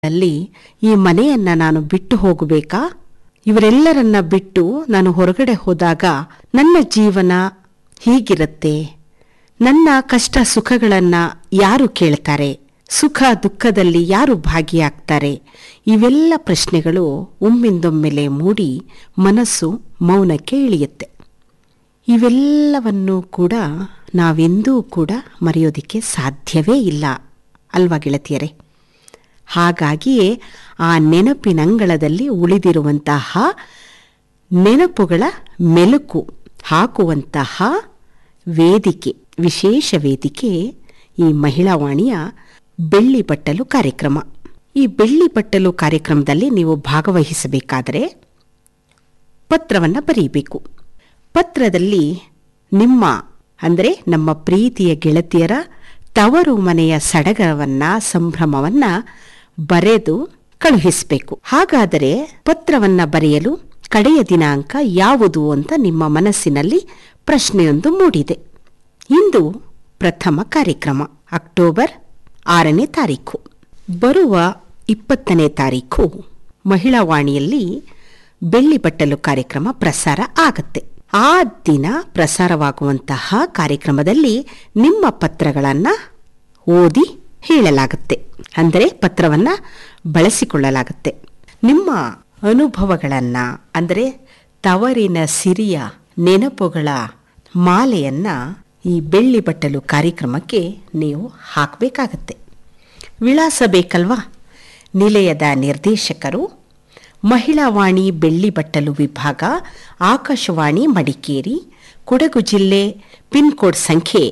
ಅಲ್ಲಿ ಈ ಮನೆಯನ್ನ ನಾನು ಬಿಟ್ಟು ಹೋಗಬೇಕಾ? ಇವರೆಲ್ಲರನ್ನ ಬಿಟ್ಟು ನಾನು ಹೊರಗಡೆ ಹೋದಾಗ ನನ್ನ ಜೀವನ ಹೀಗಿರುತ್ತೆ. ನನ್ನ ಕಷ್ಟ ಸುಖಗಳನ್ನ ಯಾರು ಕೇಳ್ತಾರೆ? ಸುಖ ದುಃಖದಲ್ಲಿ ಯಾರು ಭಾಗಿಯಾಗ್ತಾರೆ? ಇವೆಲ್ಲ ಪ್ರಶ್ನೆಗಳು ಒಮ್ಮಿಂದೊಮ್ಮೆಲೆ ಮೂಡಿ ಮನಸ್ಸು ಮೌನಕ್ಕೆ ಇಳಿಯುತ್ತೆ. ಇವೆಲ್ಲವನ್ನೂ ಕೂಡ ನಾವೆಂದೂ ಕೂಡ ಮರೆಯೋದಿಕ್ಕೆ ಸಾಧ್ಯವೇ ಇಲ್ಲ ಅಲ್ವಾ ಗೆಳತಿಯರೇ? ಹಾಗಾಗಿಯೇ ಆ ನೆನಪಿನಂಗಳದಲ್ಲಿ ಉಳಿದಿರುವಂತಹ ನೆನಪುಗಳ ಮೆಲುಕು ಹಾಕುವಂತಹ ವೇದಿಕೆ, ವಿಶೇಷ ವೇದಿಕೆ ಈ ಮಹಿಳಾ ವಾಣಿಯ ಬೆಳ್ಳಿ ಬಟ್ಟಲು ಕಾರ್ಯಕ್ರಮ. ಈ ಬೆಳ್ಳಿ ಬಟ್ಟಲು ಕಾರ್ಯಕ್ರಮದಲ್ಲಿ ನೀವು ಭಾಗವಹಿಸಬೇಕಾದರೆ ಪತ್ರವನ್ನು ಬರೆಯಬೇಕು. ಪತ್ರದಲ್ಲಿ ನಿಮ್ಮ ಅಂದರೆ ನಮ್ಮ ಪ್ರೀತಿಯ ಗೆಳತಿಯರ ತವರು ಮನೆಯ ಸಡಗರವನ್ನ, ಸಂಭ್ರಮವನ್ನ ಬರೆದು ಕಳುಹಿಸಬೇಕು. ಹಾಗಾದರೆ ಪತ್ರವನ್ನ ಬರೆಯಲು ಕಡೆಯ ದಿನಾಂಕ ಯಾವುದು ಅಂತ ನಿಮ್ಮ ಮನಸ್ಸಿನಲ್ಲಿ ಪ್ರಶ್ನೆಯೊಂದು ಮೂಡಿದೆ. ಇಂದು ಪ್ರಥಮ ಕಾರ್ಯಕ್ರಮ ಅಕ್ಟೋಬರ್ 6ನೇ ತಾರೀಖು. ಬರುವ 20ನೇ ತಾರೀಖು ಮಹಿಳಾ ವಾಣಿಯಲ್ಲಿ ಬೆಳ್ಳಿ ಬಟ್ಟಲು ಕಾರ್ಯಕ್ರಮ ಪ್ರಸಾರ ಆಗತ್ತೆ. ಆ ದಿನ ಪ್ರಸಾರವಾಗುವಂತಹ ಕಾರ್ಯಕ್ರಮದಲ್ಲಿ ನಿಮ್ಮ ಪತ್ರಗಳನ್ನು ಓದಿ ಹೇಳಲಾಗುತ್ತೆ, ಅಂದರೆ ಪತ್ರವನ್ನ ಬಳಸಿಕೊಳ್ಳಲಾಗುತ್ತೆ. ನಿಮ್ಮ ಅನುಭವಗಳನ್ನ, ಅಂದರೆ ತವರಿನ ಸಿರಿಯ ನೆನಪುಗಳ ಮಾಲೆಯನ್ನ ಈ ಬೆಳ್ಳಿ ಬಟ್ಟಲು ಕಾರ್ಯಕ್ರಮಕ್ಕೆ ನೀವು ಹಾಕಬೇಕಾಗತ್ತೆ. ವಿಳಾಸ ಬೇಕಲ್ವಾ? ನಿಲಯದ ನಿರ್ದೇಶಕರು ಮಹಿಳಾ ವಾಣಿ ಬೆಳ್ಳಿ ಬಟ್ಟಲು ವಿಭಾಗ, ಆಕಾಶವಾಣಿ ಮಡಿಕೇರಿ, ಕೊಡಗು ಜಿಲ್ಲೆ, ಪಿನ್ ಕೋಡ್ ಸಂಖ್ಯೆ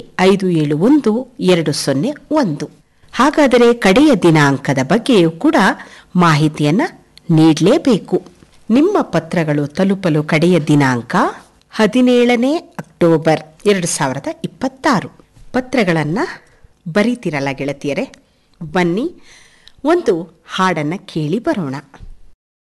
571201. ಹಾಗಾದರೆ ಕಡೆಯ ದಿನಾಂಕದ ಬಗ್ಗೆಯೂ ಕೂಡ ಮಾಹಿತಿಯನ್ನು ನೀಡಲೇಬೇಕು. ನಿಮ್ಮ ಪತ್ರಗಳು ತಲುಪಲು ಕಡೆಯ ದಿನಾಂಕ 17ನೇ ಅಕ್ಟೋಬರ್ 2026. ಪತ್ರಗಳನ್ನು ಬರೀತಿರಲ್ಲ ಗೆಳತಿಯರೇ? ಬನ್ನಿ ಒಂದು ಹಾಡನ್ನು ಕೇಳಿ ಬರೋಣ.